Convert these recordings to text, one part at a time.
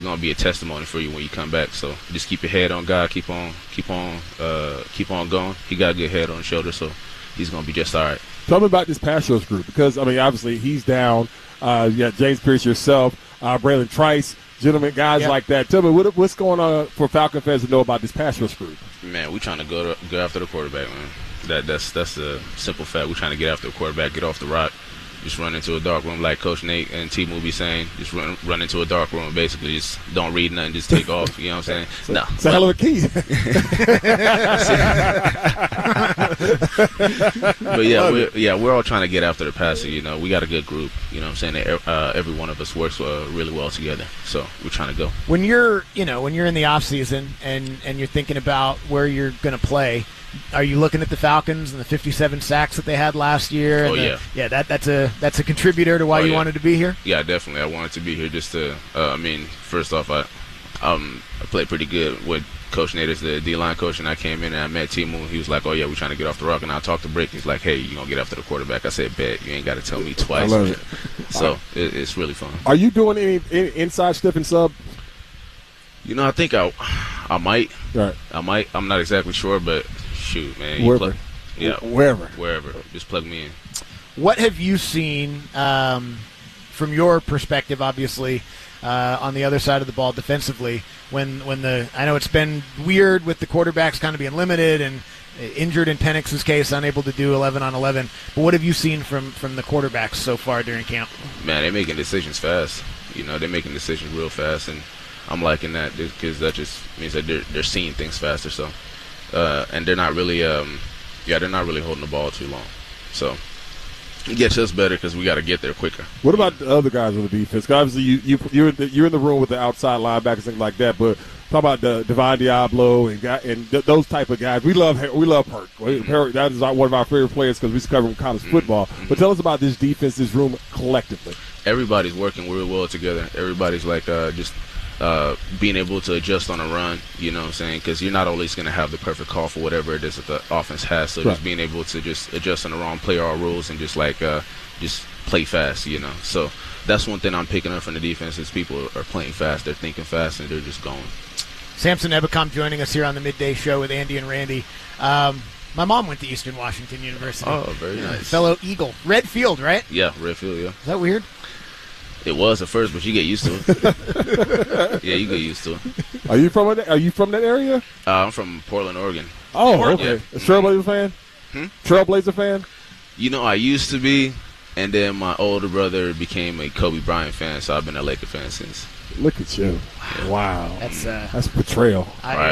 going to be a testimony for you when you come back. So just keep your head on God, keep on going. He got a good head on his shoulder, so he's going to be just all right. Tell me about this pass rush group, because, I mean, obviously he's down. You got James Pierce, yourself, Braylon Trice, gentlemen, guys like that. Tell me, what's going on for Falcon fans to know about this pass rush group? Man, we're trying to go after the quarterback, man. That's a simple fact. We're trying to get after the quarterback, get off the rock. Just run into a dark room like Coach Nate and T-Moo be saying. Just run into a dark room, basically. Just don't read nothing, just take off. You know what I'm saying? No. It's a hell of a key. But, we're all trying to get after the passer. You know, we got a good group. You know what I'm saying? Every one of us works really well together. So we're trying to go. When you're in the off season and you're thinking about where you're going to play, are you looking at the Falcons and the 57 sacks that they had last year? And that's a contributor to why you wanted to be here? Yeah, definitely. I wanted to be here just to. First off, I played pretty good with Coach Nate as the D-line coach, and I came in and I met T-Moo. He was like, "Oh yeah, we're trying to get off the rock." And I talked to Brick. He's like, "Hey, you gonna get after the quarterback?" I said, "Bet. You ain't got to tell me twice." I love it. So it's really fun. Are you doing any inside stiff and sub? You know, I think I might. Right. I might. I'm not exactly sure, but. Shoot, man. Wherever. Wherever. Just plug me in. What have you seen from your perspective, obviously, on the other side of the ball defensively, I know it's been weird with the quarterbacks kind of being limited and injured in Penix's case, unable to do 11 on 11. But what have you seen from the quarterbacks so far during camp? Man, they're making decisions fast. You know, they're making decisions real fast, and I'm liking that because that just means that they're seeing things faster. So. And they're not really, they're not really holding the ball too long. So it gets us better because we got to get there quicker. What about the other guys on the defense? 'Cause obviously you're in the room with the outside linebackers, things like that. But talk about the Divine Diablo and those type of guys. We love Hurt. Hurt, that is one of our favorite players because we cover him college football. But tell us about this defense, this room collectively. Everybody's working real well together. Everybody's like just. Being able to adjust on a run, you know what I'm saying? Because you're not always going to have the perfect call for whatever it is that the offense has. So just being able to just adjust on the wrong, play our rules, and just play fast, you know. So that's one thing I'm picking up from the defense is people are playing fast, they're thinking fast, and they're just going. Samson Ebicom joining us here on the Midday Show with Andy and Randy. My mom went to Eastern Washington University. Oh, very nice. Fellow Eagle. Red Field, right? Yeah, Red Field, yeah. Is that weird? It was at first, but you get used to it. Yeah, you get used to it. Are you from that area? I'm from Portland, Oregon. Oh, okay. Yeah. A Trailblazer fan? Trailblazer fan? You know, I used to be, and then my older brother became a Kobe Bryant fan, so I've been a Laker fan since. Look at you. Wow. That's betrayal.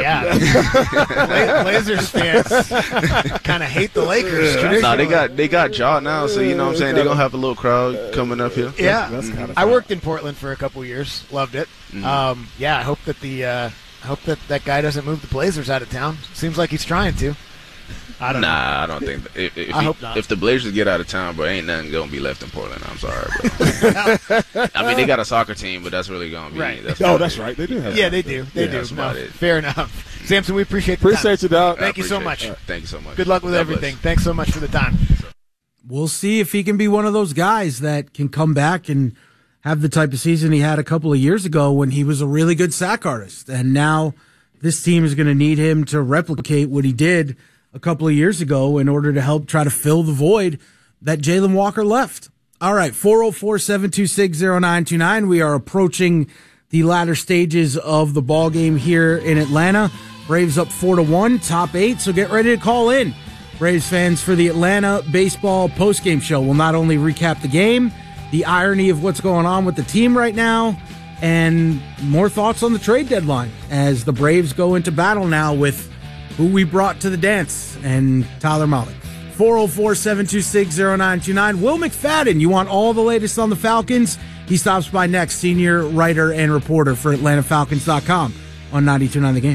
Yeah. Blazers fans kind of hate the Lakers. No, they got Ja now, so you know what I'm saying? They're going to have a little crowd coming up here. Yeah. That's kind of I worked in Portland for a couple years. Loved it. Mm-hmm. I hope that that guy doesn't move the Blazers out of town. Seems like he's trying to. I don't know. I don't think. I hope not. If the Blazers get out of town, bro, ain't nothing gonna be left in Portland. I'm sorry, bro. I mean, they got a soccer team, but that's really gonna be right. That's right. They do have. Yeah, they do. They do. That's about it. Fair enough. Samson, we appreciate you, dog. Thank you so much. Thank you so much. Good luck with everything. Thanks so much for the time. We'll see if he can be one of those guys that can come back and have the type of season he had a couple of years ago when he was a really good sack artist. And now this team is going to need him to replicate what he did a couple of years ago in order to help try to fill the void that Jalen Walker left. All right, 404-726-0929. We are approaching the latter stages of the ball game here in Atlanta. Braves up 4-1, top 8, so get ready to call in. Braves fans, for the Atlanta baseball postgame show. We'll not only recap the game, the irony of what's going on with the team right now, and more thoughts on the trade deadline as the Braves go into battle now with who we brought to the dance and Tyler Molly. 404-726-0929. Will McFadden, you want all the latest on the Falcons? He stops by next, senior writer and reporter for AtlantaFalcons.com on 92.9 The Game.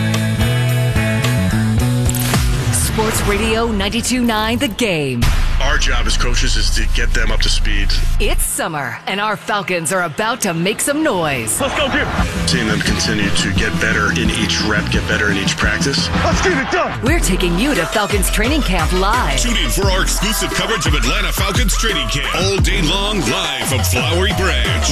Sports Radio 92.9 The Game. Our job as coaches is to get them up to speed. It's summer, and our Falcons are about to make some noise. Let's go, dude. Seeing them continue to get better in each rep, get better in each practice. Let's get it done. We're taking you to Falcons training camp live. Tune in for our exclusive coverage of Atlanta Falcons training camp all day long live from Flowery Branch.